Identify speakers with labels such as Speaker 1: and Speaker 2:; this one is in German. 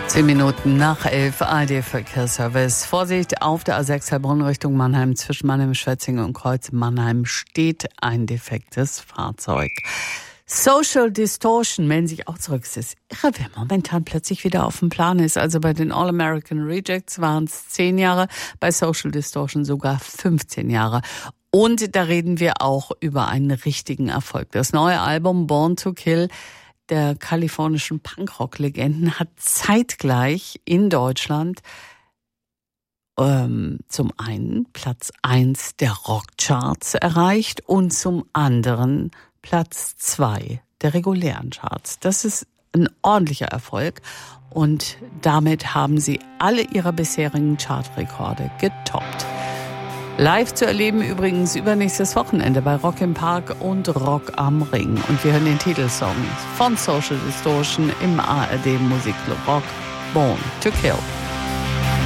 Speaker 1: 10 Minuten nach 11, ARD Verkehrsservice. Vorsicht, auf der A6 Heilbronn Richtung Mannheim zwischen Mannheim, Schwetzingen und Kreuz Mannheim steht ein defektes Fahrzeug. Social Distortion melden sich auch zurück. Es ist irre, wer momentan plötzlich wieder auf dem Plan ist. Also bei den All-American Rejects waren es 10 Jahre, bei Social Distortion sogar 15 Jahre. Und da reden wir auch über einen richtigen Erfolg. Das neue Album Born to Kill der kalifornischen Punkrock-Legenden hat zeitgleich in Deutschland zum einen Platz 1 der Rockcharts erreicht und zum anderen Platz 2 der regulären Charts. Das ist ein ordentlicher Erfolg und damit haben sie alle ihre bisherigen Chartrekorde getoppt. Live zu erleben übrigens übernächstes Wochenende bei Rock im Park und Rock am Ring. Und wir hören den Titelsong von Social Distortion im ARD Musikclub Rock, Born to Kill.